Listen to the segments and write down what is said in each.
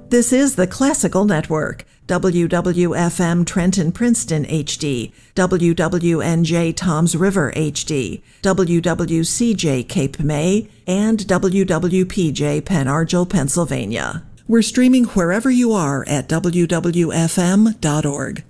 This is the Classical Network, WWFM Trenton Princeton HD, WWNJ Toms River HD, WWCJ Cape May, and WWPJ Pen Argyl, Pennsylvania. We're streaming wherever you are at wwfm.org.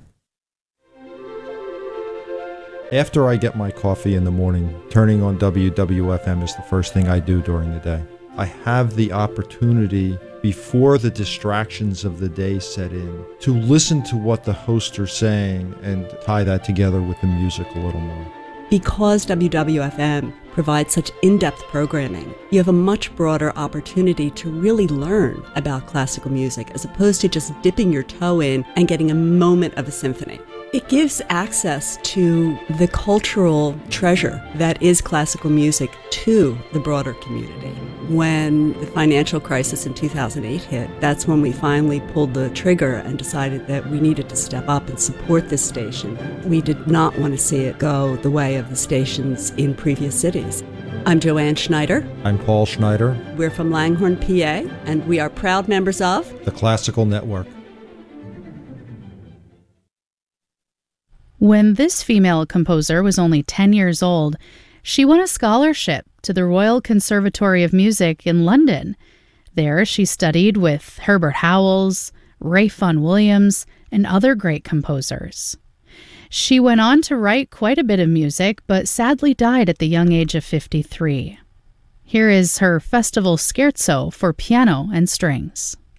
After I get my coffee in the morning, turning on WWFM is the first thing I do during the day. I have the opportunity, before the distractions of the day set in, to listen to what the hosts are saying and tie that together with the music a little more. Because WWFM provides such in-depth programming, you have a much broader opportunity to really learn about classical music as opposed to just dipping your toe in and getting a moment of a symphony. It gives access to the cultural treasure that is classical music to the broader community. When the financial crisis in 2008 hit, that's when we finally pulled the trigger and decided that we needed to step up and support this station. We did not want to see it go the way of the stations in previous cities. I'm Joanne Schneider. I'm Paul Schneider. We're from Langhorne, PA, and we are proud members of the Classical Network. When this female composer was only 10 years old, she won a scholarship to the Royal Conservatory of Music in London. There she studied with Herbert Howells, Ralph Vaughan Williams, and other great composers. She went on to write quite a bit of music, but sadly died at the young age of 53. Here is her festival scherzo for piano and strings.